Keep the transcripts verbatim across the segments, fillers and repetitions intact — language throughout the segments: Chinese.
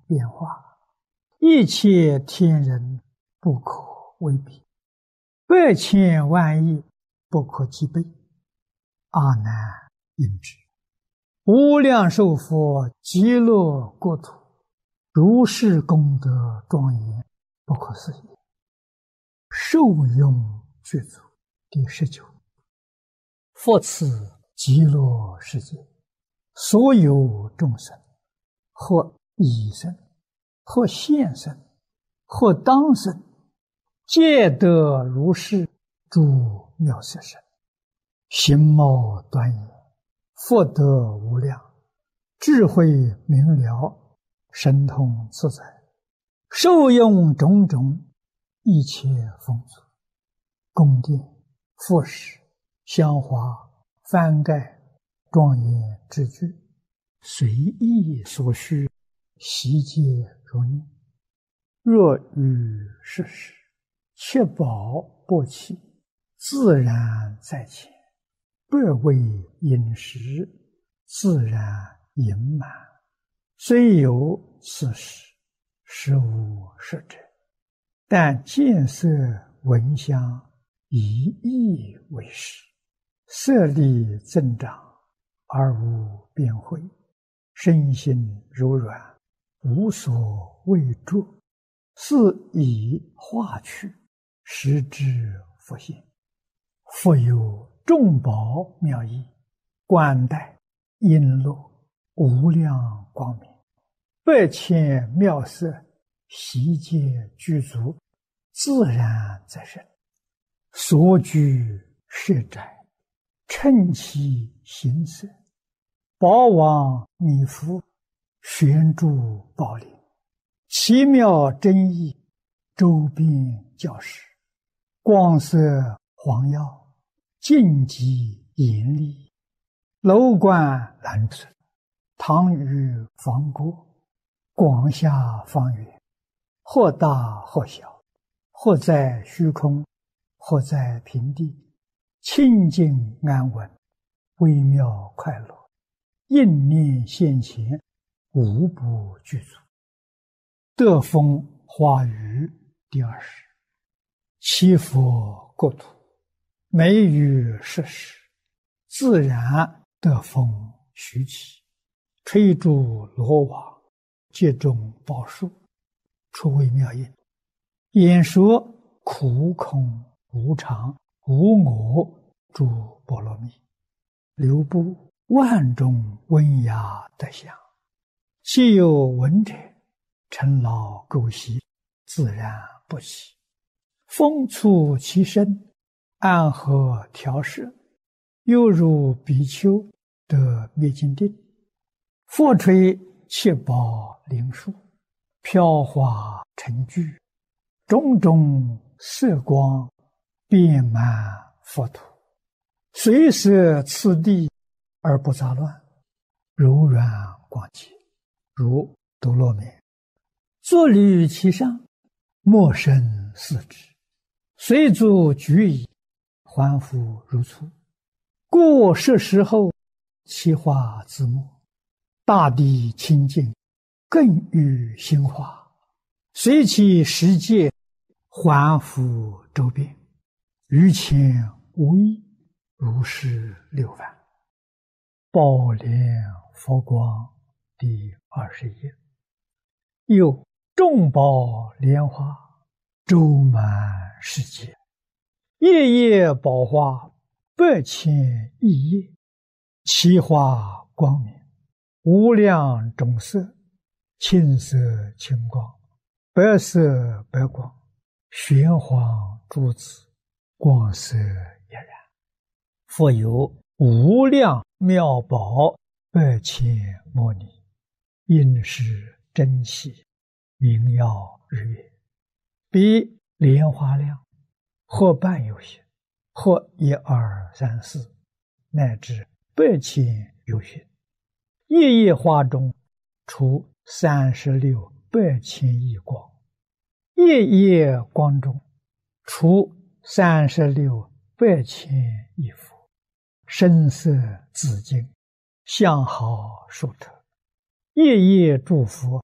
变化，一切天人不可为比，百千万亿不可计备，阿难应知。无量寿佛极乐国土，如是功德庄严不可思议，受用具足。第十九，佛此极乐世界所有众生，或已生，或现生，或当生，皆得如是诸妙色身，形貌端严，福德无量，智慧明了，神通自在，受用种种一切丰足，宫殿、服饰、香花、幡盖、庄严之具，随意所需，悉皆如念。若遇世事，切宝不起，自然在前，不为饮食，自然盈满。虽有此事，实无实者，但见色闻香，以意为实，色力增长，而无变慧，身心柔软，无所畏著，是以化去，实之复现。复有众宝妙义，冠带璎珞，无量光明，百千妙色，悉皆具足，自然在身。所居舍宅，称其形色，宝王弥覆，悬诸宝林，奇妙真义，周边教室，光色黄耀，净极严厉，楼观蓝存，堂宇方郭，广厦方圆，或大或小，或在虚空，或在平地，清净安稳，微妙快乐，应念现前，无不具足。得风花雨第二十，七佛国土，每于世时，自然得风徐起，吹诸罗网，皆中宝树，出微妙音，演说苦空无常无我诸波罗蜜，流布万种温雅德相，既有闻者，尘劳垢习，自然不起。风触其身，安和调摄，犹如比丘得灭尽定。佛吹七宝灵树，飘华成聚，种种色光，遍满佛土，随摄次第而不杂乱，柔软广洁，如多罗面。坐履其上，莫生四肢，随足举矣，还复如初。过世时后，其化自没，大地清净，更与心化，随其世界，还复周遍，于前无异，如是六番。宝莲佛光第二十页。又众宝莲花，周满世界，夜夜宝花，百千亿叶，其花光明，无量种色，青色青光，白色白光，玄黄珠子，光色俨然。复有无量妙宝，百千摩尼，应是珍稀，明耀日月，比莲花量，或半有些，或一二三四，乃至百千有些。夜夜花中，出三十六百千亿光；夜夜光中，出三十六百千亿佛。声色紫金，相好殊特，夜夜诸佛，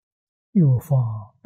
又放